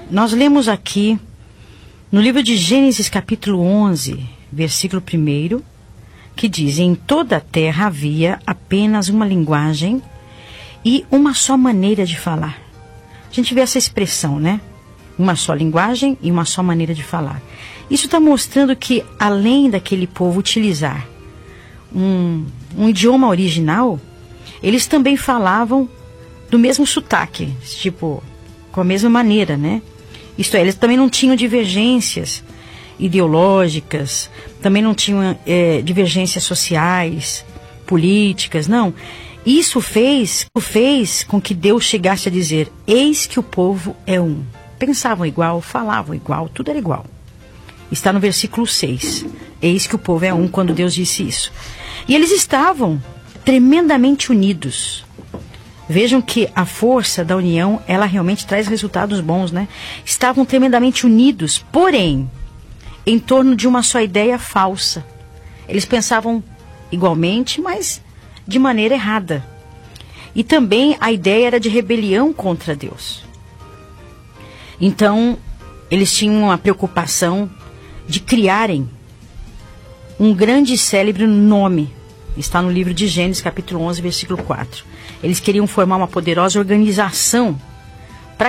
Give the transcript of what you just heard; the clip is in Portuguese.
nós lemos aqui no livro de Gênesis capítulo 11, versículo 1, que diz: em toda a terra havia apenas uma linguagem e uma só maneira de falar. A gente vê essa expressão, né? Uma só linguagem e uma só maneira de falar. Isso está mostrando que, além daquele povo utilizar um idioma original, eles também falavam do mesmo sotaque, tipo, com a mesma maneira, né? Isto é, eles também não tinham divergências ideológicas, também não tinham divergências sociais, políticas, não. Isso fez com que Deus chegasse a dizer: eis que o povo é um. Pensavam igual, falavam igual, tudo era igual. Está no versículo 6. Eis que o povo é um, quando Deus disse isso. E eles estavam tremendamente unidos. Vejam que a força da união, ela realmente traz resultados bons, né? Estavam tremendamente unidos, porém, em torno de uma só ideia falsa. Eles pensavam igualmente, mas de maneira errada. E também a ideia era de rebelião contra Deus. Então, eles tinham a preocupação de criarem um grande e célebre nome. Está no livro de Gênesis, capítulo 11, versículo 4. Eles queriam formar uma poderosa organização